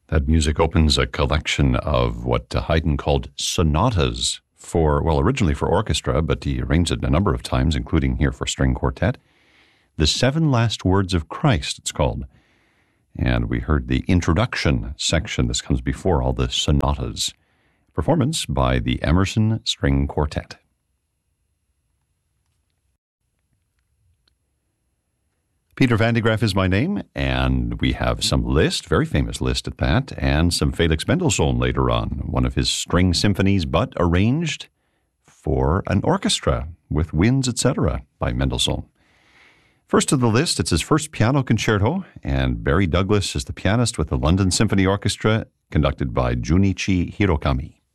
That music opens a collection of what Haydn called sonatas originally for orchestra, but he arranged it a number of times, including here for string quartet. The Seven Last Words of Christ, it's called. And we heard the introduction section. This comes before all the sonatas. Performance by the Emerson String Quartet. Peter Van de Graaff is my name, and we have some Liszt, very famous Liszt at that, and some Felix Mendelssohn later on, one of his string symphonies, but arranged for an orchestra with winds, etc., by Mendelssohn. First of the Liszt, it's his first piano concerto, and Barry Douglas is the pianist with the London Symphony Orchestra, conducted by Junichi Hirokami.